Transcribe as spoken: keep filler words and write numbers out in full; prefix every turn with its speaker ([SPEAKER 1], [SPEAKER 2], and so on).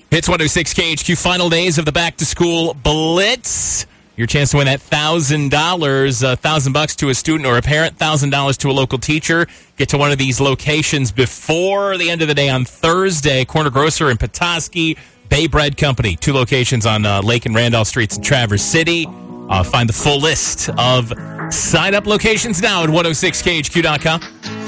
[SPEAKER 1] Hits one oh six K H Q, final days of the back-to-school blitz. Your chance to win that one thousand dollars, one thousand bucks to a student or a parent, one thousand dollars to a local teacher. Get to one of these locations before the end of the day on Thursday. Corner Grocer in Petoskey, Bay Bread Company. Two locations on uh, Lake and Randolph Streets in Traverse City. Uh, find the full list of sign-up locations now at one oh six K H Q dot com.